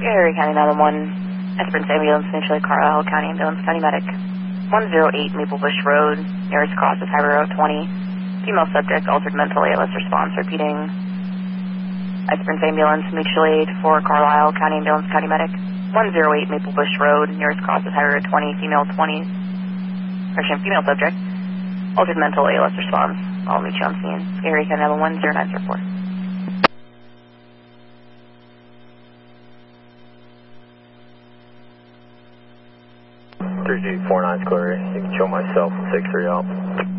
Erie County 911, Esperance Ambulance, Mutually Carlisle County Ambulance, County Medic. 108 Maple Bush Road, nearest cross is Highway Route 20. Female subject, altered mental, ALS response, repeating. Esperance Ambulance, Mutual Aid for Carlisle County Ambulance, County Medic. 108 Maple Bush Road, nearest cross is Highway Route 20, female subject, altered mental, ALS response. I'll meet you on scene. Erie County 911, 0904. 3249 is clear. You can show myself and 63 out.